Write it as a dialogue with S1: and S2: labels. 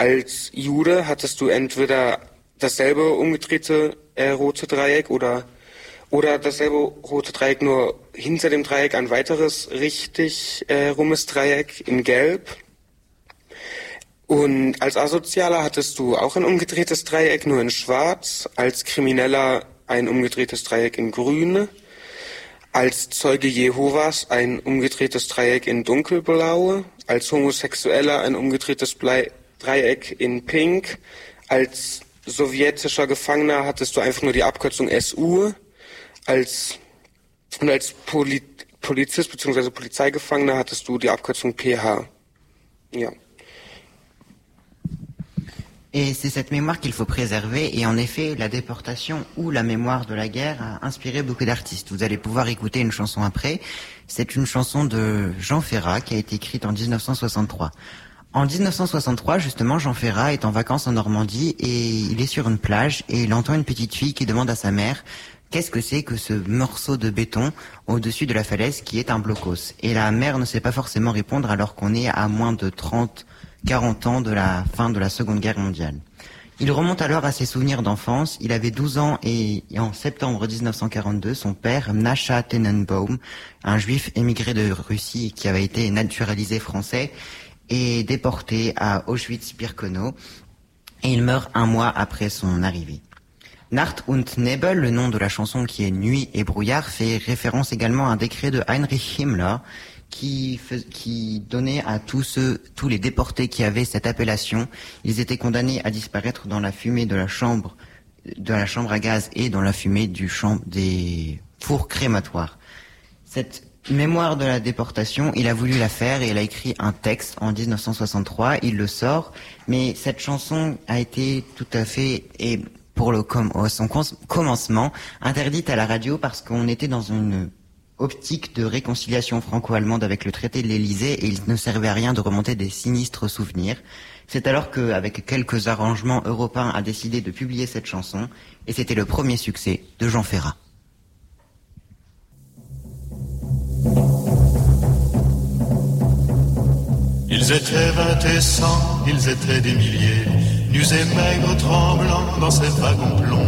S1: als Jude hattest du entweder dasselbe umgedrehte rote Dreieck oder dasselbe rote Dreieck, nur hinter dem Dreieck ein weiteres richtig rummes Dreieck in Gelb. Und als Asozialer hattest du auch ein umgedrehtes Dreieck, nur in Schwarz. Als Krimineller ein umgedrehtes Dreieck in Grün. Als Zeuge Jehovas ein umgedrehtes Dreieck in Dunkelblau. Als Homosexueller ein umgedrehtes Dreieck in Pink. Als sowjetischer Gefangener hattest du einfach nur die Abkürzung SU. Als Polizist bzw. Polizeigefangener hattest du die Abkürzung PH. Ja.
S2: Et c'est cette mémoire qu'il faut préserver, et en effet, la déportation ou la mémoire de la guerre a inspiré beaucoup d'artistes. Vous allez pouvoir écouter une chanson après. C'est une chanson de Jean Ferrat qui a été écrite en 1963. En 1963, justement, Jean Ferrat est en vacances en Normandie et il est sur une plage et il entend une petite fille qui demande à sa mère qu'est-ce que c'est que ce morceau de béton au-dessus de la falaise qui est un blocos. Et la mère ne sait pas forcément répondre alors qu'on est à moins de 40 ans de la fin de la Seconde Guerre mondiale. Il remonte alors à ses souvenirs d'enfance. Il avait 12 ans et en septembre 1942, son père, Mnasha Tenenbaum, un juif émigré de Russie qui avait été naturalisé français, est déporté à Auschwitz-Birkenau et il meurt un mois après son arrivée. Nacht und Nebel, le nom de la chanson qui est Nuit et brouillard, fait référence également à un décret de Heinrich Himmler qui donnait à tous les déportés qui avaient cette appellation, ils étaient condamnés à disparaître dans la fumée de la chambre à gaz et dans la fumée des fours crématoires. Cette mémoire de la déportation, il a voulu la faire et il a écrit un texte en 1963, il le sort, mais cette chanson a été tout à fait, et pour son commencement, interdite à la radio parce qu'on était dans une optique de réconciliation franco-allemande avec le traité de l'Élysée et il ne servait à rien de remonter des sinistres souvenirs. C'est alors qu'avec quelques arrangements européens a décidé de publier cette chanson et c'était le premier succès de Jean Ferrat.
S3: Ils étaient 20 et 100, ils étaient des milliers, nus et maigres tremblants dans ces wagons plombs.